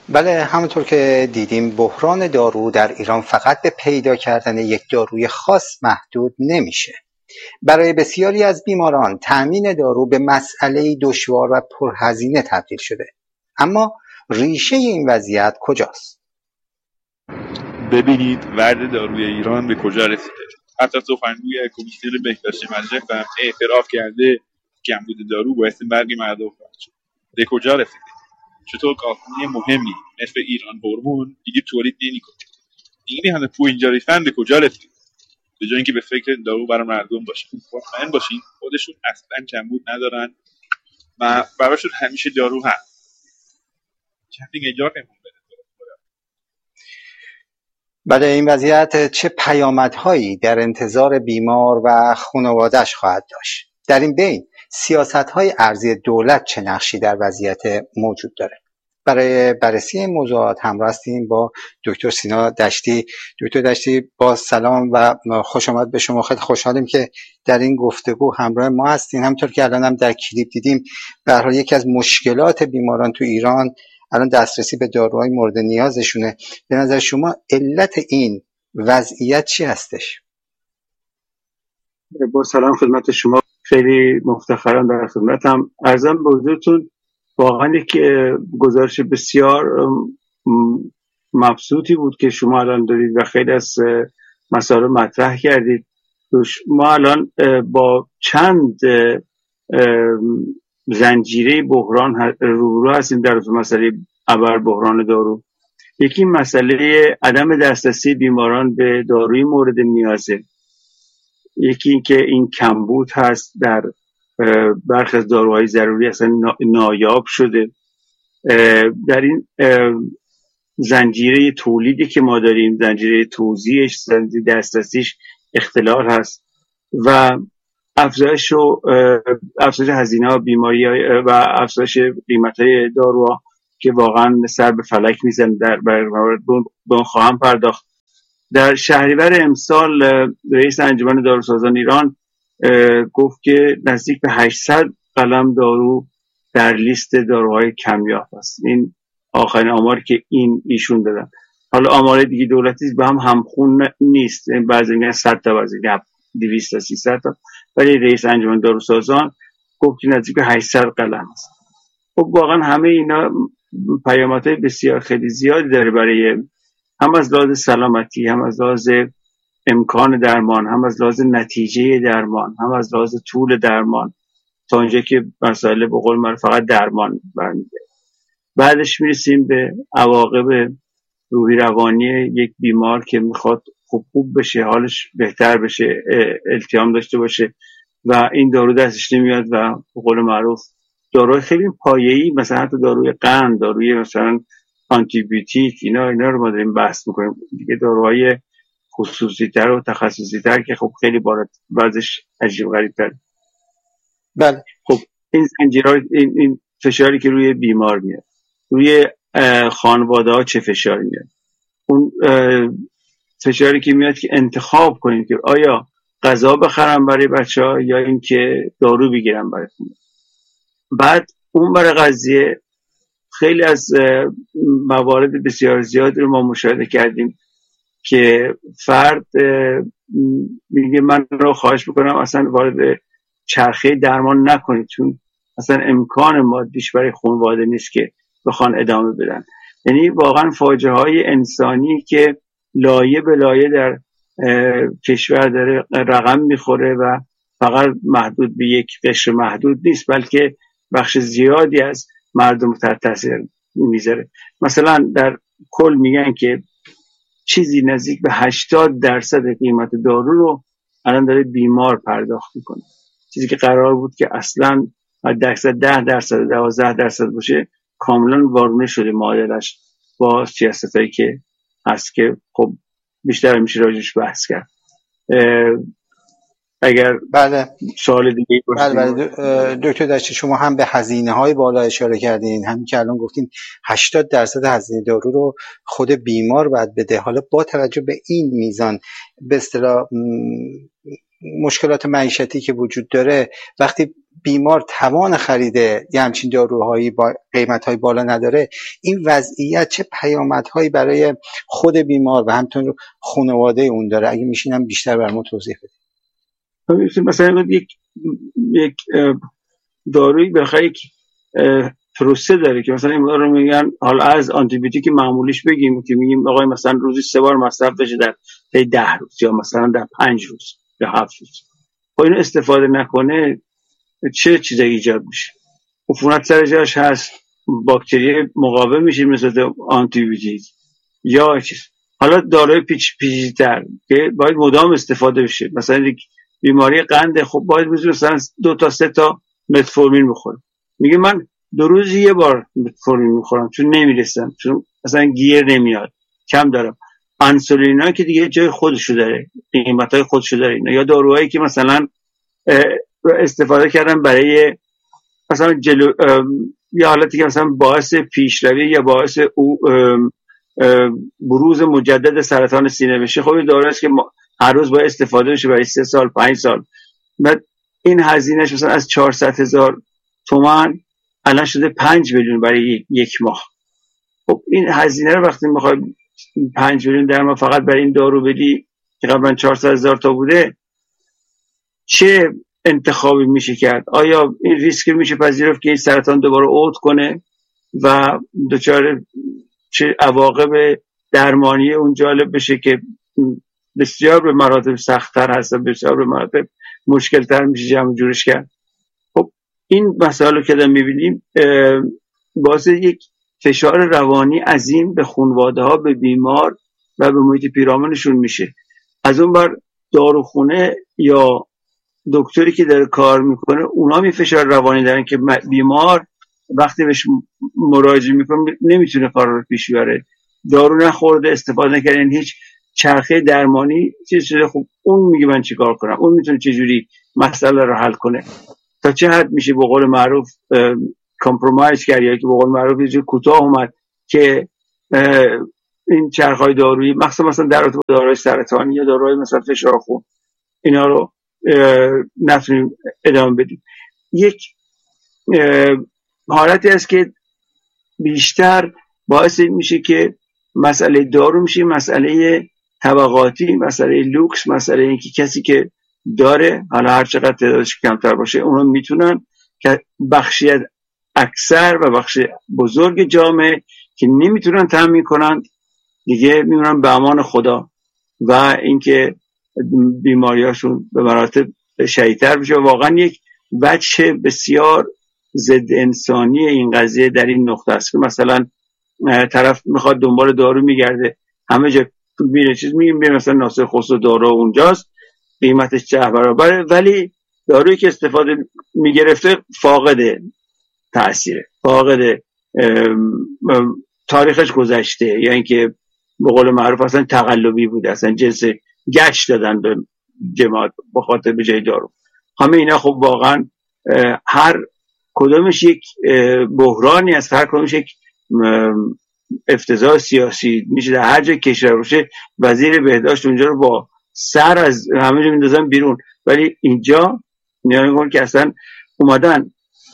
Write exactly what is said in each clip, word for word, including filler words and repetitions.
بله، همونطور که دیدیم بحران دارو در ایران فقط به پیدا کردن یک داروی خاص محدود نمیشه. برای بسیاری از بیماران تأمین دارو به مسئله دشوار و پرهزینه تبدیل شده. اما ریشه این وضعیت کجاست؟ ببینید ورد داروی ایران به کجا رسیده. حتی سخنگوی کمیسیون بهداشت مجلس هم اعتراف کرده کمبود دارو باعث مرگ مردم خواهد شد. به کجا رسیده؟ چطور کارخانه مهمی مثل ایران هورمون دیگه تولید نمی‌کنه؟ دیگه همه پول اینجا ریختن، به کجا رسید؟ به جای اینکه به فکر دارو برای مردم باشن، مطمئن باشین خودشون اصلا کمبود ندارن و براشون همیشه دارو هست. چندین نجات امون بده. بله، این وضعیت چه پیامدهایی در انتظار بیمار و خانواده‌اش خواهد داشت؟ در این بین سیاست‌های ارزی دولت چه نقشی در وضعیت موجود داره؟ برای بررسی این موضوعات همراه هستیم با دکتر سینا دشتی. دکتر دشتی، با سلام و خوش آمد به شما. خیلی خوشحالیم که در این گفتگو همراه ما هستین. همونطور که الان هم در کلیپ دیدیم، به هر حال یکی از مشکلات بیماران تو ایران الان دسترسی به داروهای مورد نیازشونه. به نظر شما علت این وضعیت چی هستش؟ با سلام خدمت شما، خیلی مفتخرم در خدمتم. عرضم به حضورتون واقعا یک گزارش بسیار مبسوطی بود که شما الان دارید و خیلی از مسائل مطرح کردید. ما الان با چند زنجیره بحران روبرو هستیم در مسئله ابر بحران دارو. یکی مسئله عدم دسترسی بیماران به داروی مورد نیازه، یکی این که این کمبود هست در برخی از داروهای ضروری اصلا نایاب شده. در این زنجیره تولیدی که ما داریم، زنجیره توزیعش، زنجیره دسترسیش اختلال هست و افزایش و افزایش هزینه بیماری و افزایش قیمت‌های داروها که واقعا سر به فلک میزن. در برنامه به خواهم پرداخت. در شهریور امسال رئیس انجمن داروسازان ایران گفت که نزدیک به هشتصد قلم دارو در لیست داروهای کمیاب است. این آخرین آماری که این ایشون دادن. حالا آمار دیگه دولتی با هم همخون نیست، بعضی میگن صد تا، بعضی میگن دویست تا سیصد تا، ولی رئیس انجمن داروسازان گفت که نزدیک به هشتصد قلم است. خب واقعا همه اینا پیامدهای بسیار خیلی زیادی داره، برای هم از لحاظ سلامتی، هم از لحاظ امکان درمان، هم از لحاظ نتیجه درمان، هم از لحاظ طول درمان، تا اونجا که مسئله به قول من فقط درمان برمیگرده. بعدش میرسیم به عواقب روحی روانی یک بیمار که میخواد خوب خوب بشه، حالش بهتر بشه، التیام داشته باشه و این دارو دستش نمیاد و به قول معروف داروی خیلی پایه‌ای، مثلا حتی داروی قند، داروی مثلا آنتی بیوتیک، اینا اینا رو ما داریم بحث میکنیم دیگه. داروهای خصوصی تر و تخصصی تر که خب خیلی بارد وضعش عجیب غریب تر. بله، خب این زنجیرها، این, این فشاری که روی بیمار میاد، روی خانواده ها چه فشاری میاد؟ اون فشاری که میاد که انتخاب کنیم که آیا غذا بخرم برای بچه ها یا اینکه دارو بگیرم برای خونه. بعد اون برای قضیه خیلی از موارد بسیار زیادی رو ما مشاهده کردیم که فرد میگه من رو خواهش میکنم اصلا وارد چرخه درمان نکنید، چون اصلا امکان مادیش برای خانواده نیست که بخوان ادامه بدن. یعنی واقعا فاجعه های انسانی که لایه به لایه در کشور داره رقم میخوره و فقط محدود به یک قشر محدود نیست، بلکه بخش زیادی از مردم تحت تاثیر میذاره. مثلا در کل میگن که چیزی نزدیک به هشتاد درصد قیمت دارو رو الان داره بیمار پرداخت میکنه، چیزی که قرار بود که اصلا درصد ده درصد دوازده درصد باشه کاملا وارونه شده معادلش با سیاستایی که هست که خب بیشتر میشه راجعش بحث کرد. اگر بله سوال دیگه باشه. بله بله دکتر دشتی، شما هم به هزینه های بالا اشاره کردین، همین که الان گفتین هشتاد درصد هزینه دارو رو خود بیمار باید بده. حالا با توجه به این میزان به اصطلاح مشکلات معیشتی که وجود داره، وقتی بیمار توان خرید یه همچین داروهایی با قیمت‌های بالا نداره، این وضعیت چه پیامدهایی برای خود بیمار و همچنین خانواده اون داره؟ اگه میشینم بیشتر برامون توضیح بدید. مثلا یک یک دارویی بخاطر یک پروسه داره که مثلا این رو میگن حالا از آنتی بیوتیک معمولیش بگیم که میگیم آقای مثلا روزی سه بار مصرف بشه در طی ده روز یا مثلا در پنج روز یا هفت روز. خب اینو استفاده نکنه چه چیزایی ایجاد میشه؟ عفونت سر جاش هست، باکتری مقاوم میشه مثل آنتی بیوتیک یا چیز. حالا داروی پیچ پیچیده‌تر که باید مدام استفاده بشه، مثلا یک بیماری قند، خب باید روزی مثلا دو تا سه تا متفورمین بخوره. میگه من دو روز یه بار متفورمین میخورم چون نمیرسم، چون مثلا گیر نمیاد، کم دارم. انسولینا که دیگه جای خودشو داره، قیمتای خودشو داره اینا. یا داروهایی که مثلا استفاده کردن برای مثلا جلو یا حالتی که مثلا باعث پیشروی یا باعث او بروز مجدد سرطان سینه بشه. خب این دارویی است که هر روز باید استفاده بشه برای سه سال پنج سال. بعد این هزینهش مثلا از چهارصد هزار تومان الان شده پنج میلیون برای یک ماه. خب این هزینه رو وقتی میخوای پنج میلیون در ماه فقط برای این دارو بدی که قبلا چهارصد هزار تا بوده، چه انتخابی میشه کرد؟ آیا این ریسک میشه پذیرفت که این سرطان دوباره عود کنه و دچار چه عواقب درمانی اون جالب بشه که بسیار به مراتب سخت‌تر هست، بسیار به مراتب مشکل‌تر میشه جمع جورش کرد. خب این مسائل که داریم میبینیم باعث یک فشار روانی عظیم به خانواده ها، به بیمار و به محیط پیرامونشون میشه. از اون بر داروخونه یا دکتری که داره کار میکنه اونا می فشار روانی دارن که بیمار وقتی بهش مراجعه میکنه نمیتونه کار رو پیش ببره، دارو نخورده، استفاده نکرده، یعنی هیچ چرخه درمانی چیز شده. خب اون میگه من چیکار کنم؟ اون میتونه چجوری مسئله رو حل کنه؟ تا چه حد میشه به قول معروف کامپرومایز کرد، یا که به قول معروف یه جور کوتاه اومد که این چرخهای دارویی مخصوصا مثلا در رابطه با داروهای سرطانی یا داروهای مثلا فشار خون اینا رو نتونیم ادامه بدیم. یک حالتی است که بیشتر باعث میشه که مسئله دارو میشه مسئله طبقاتی، مسئله لوکس، مسئله اینکه کسی که داره حالا هر چقدر تعدادش کمتر باشه اونا میتونن، که بخشی اکثر و بخش بزرگ جامعه که نمیتونن تامین کنن دیگه میمونن به امان خدا و اینکه بیماریاشون به مراتب شدیدتر بشه. واقعا یک وجه بسیار ضد انسانی این قضیه در این نقطه است که مثلا طرف میخواد دنبال دارو میگرده، همه جا میره چیز میگیم میره مثلا ناصر خسرو دارو اونجاست، قیمتش چه برابره، ولی دارویی که استفاده میگرفته فاقد تأثیره، فاقد تاریخش گذشته، یا یعنی اینکه به قول معروف اصلا تقلبی بوده، اصلا جنس گچ دادن به جماعت به خاطر به جای دارو. همه اینا خب واقعا هر کدومش یک بحرانی است، هر کدومش یک افتضاح سیاسی میشه. در هر جای کشور باشه وزیر بهداشت اونجا رو با سر از همه جا میندازن بیرون، ولی اینجا نگاه که اصلا اومدن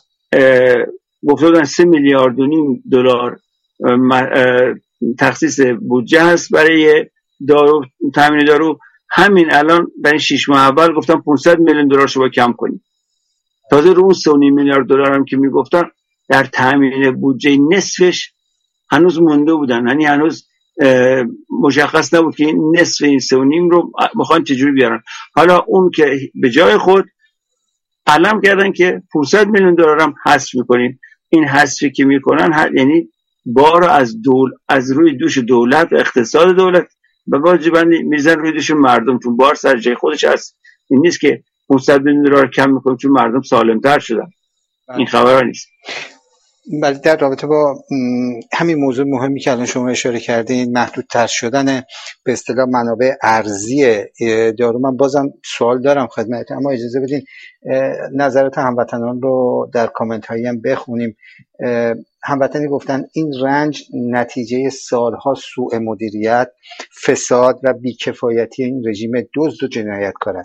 گفتن سه میلیارد و نیم دلار تخصیص بودجه هست برای دارو، تامین دارو. همین الان برای شش ماه اول گفتن پانصد میلیون دلار شو کم کنیم. تازه رو اون سه و نیم میلیارد دلار هم که میگفتن در تامین بودجه نصفش هنوز مونده بودن، یعنی هنوز مشخص نبود که این نصف این سه و نیم رو میخوان چجوری بیارن. حالا اون که به جای خود علم کردن که پانصد میلیون دلار هم حذف میکنیم. این حذفی که میکنن یعنی بار از دول از روی دوش دولت و اقتصاد دولت و واجباً میزن روی دوش مردم، چون بار سر جای خودش هست. این نیست که پانصد میلیون دلار کم میکنیم چون مردم سالمتر شدن. این خبرها نیست. ولی در رابطه با همین موضوع مهمی که الان شما اشاره کردین، محدودتر شدن به اصطلاح منابع ارزی دارو، من بازم سوال دارم خدمت، اما اجازه بدین نظرات هموطنان رو در کامنت هایی هم بخونیم. هموطنی گفتن این رنج نتیجه سالها سوء مدیریت، فساد و بیکفایتی این رژیم دزد و جنایتکار است.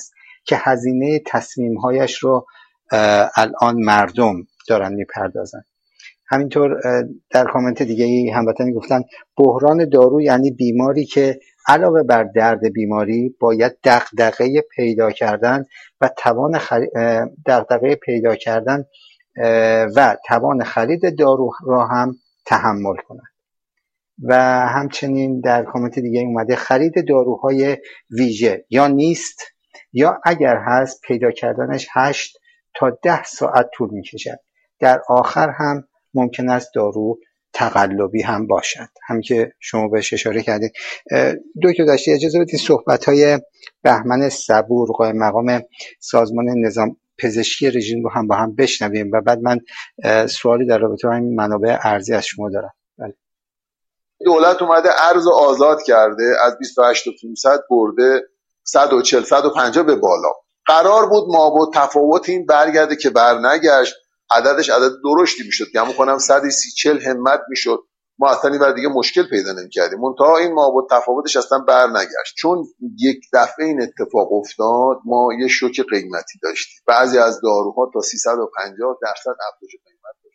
که هزینه تصمیم‌هایش رو الان مردم دارن میپردازن. همینطور در کامنت دیگه ای هموطنی گفتن بحران دارو یعنی بیماری که علاوه بر درد بیماری باید دغدغه پیدا کردن و توان خرید دغدغه پیدا کردن و توان خرید دارو را هم تحمل کنند. و همچنین در کامنت دیگه اومده خرید داروهای ویژه یا نیست یا اگر هست پیدا کردنش هشت تا ده ساعت طول میکشد. در آخر هم ممکن است دارو تقلبی هم باشد. همین که شما بهش اشاره کردید. دکتر داشتی اجازه بدید صحبت‌های بهمن صبور قائم مقام سازمان نظام پزشکی رژیم رو هم با هم بشنویم و بعد من سوالی در رابطه با این منابع ارزی از شما دارم. بله. دولت اومده ارز آزاد کرده، از بیست و هشت تا پانصد برده صد و چهل صد و پنجاه به بالا. قرار بود ما با تفاوت این برگرده که بر نگشت، عددش عدد درشتی میشد، گمون کنم صد و سی چهل همت میشد، ما اصلا اینور دیگه مشکل پیدا نمی‌کردیم. منتها این ما با تفاوتش اصلا بر نگشت، چون یک دفعه این اتفاق افتاد ما یه شوک قیمتی داشتیم. بعضی از داروها تا سیصد و پنجاه درصد افزایش قیمت داشت.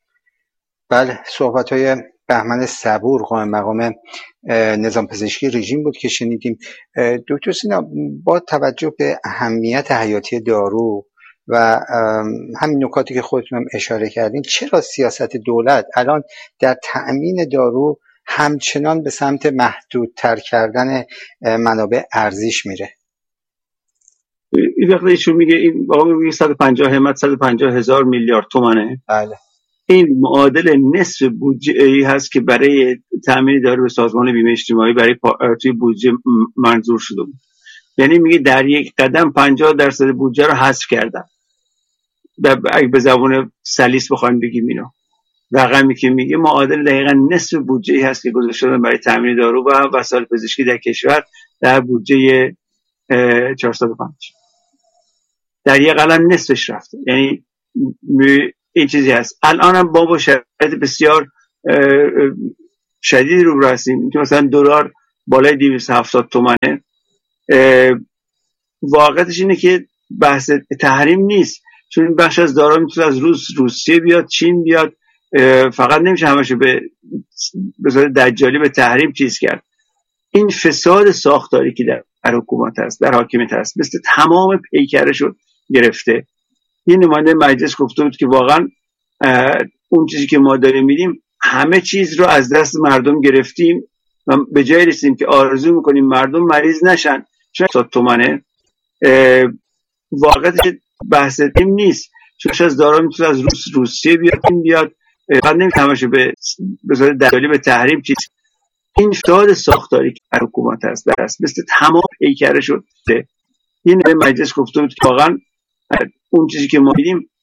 بله، صحبت‌های بهمن صبور قائم مقام نظام پزشکی رژیم بود که شنیدیم. دکتر سینا، با توجه به اهمیت حیاتی دارو و همین نکاتی که خودتون هم اشاره کردین، چرا سیاست دولت الان در تأمین دارو همچنان به سمت محدودتر کردن منابع ارزیش میره؟ این وقتی ایشون میگه این آقا میگه صد و پنجاه همت صد و پنجاه هزار میلیارد تومانه. بله. این معادل نصف بودجه ای هست که برای تامین دارو به سازمان بیمه اجتماعی برای توی بودجه منظور شده بود. یعنی میگه در یک قدم پنجاه درصد بودجه رو حذف کردن. اگه به زبان سلیس بخوایم بگیم اینو، رقمی که میگه معادل دقیقاً نصف بودجه ای هست که گذاشته شده برای تامین دارو و وسایل پزشکی در کشور در بودجه چهارصد و پنج. در یک قلم نصفش رفته. یعنی این چیزی هست. الان هم با با شرایط بسیار شدید رو هستیم که مثلا دلار بالای دویست و هفتاد تومانه. واقعیتش اینه که بحث تحریم نیست، چون این بخش از دارا میتونه از روس روسیه بیاد، چین بیاد، فقط نمیشه همشو به به صورت دجالی به تحریم چیز کرد. این فساد ساختاری که در, در حکومت هست، در حاکمیت هست، مثل تمام پیکرشو گرفته. این نماینده مجلس گفته بود که واقعا اون چیزی که ما داریم میدیم همه چیز رو از دست مردم گرفتیم و به جای رسیدیم که آرزو میکنیم مردم مریض نشن. چون صد تومنه واقعیتش بحث این نیست، چون از دارا میتونه از روس روسیه بیاد، این بیاد، فقط نمیشه همشو به به صورت دلالی به تحریم چیز. این فساد ساختاری که در حکومت هست درست مثل تمام پیکرشو. این مجلس گفته بود که واقعا اون چیزی که ما میدیم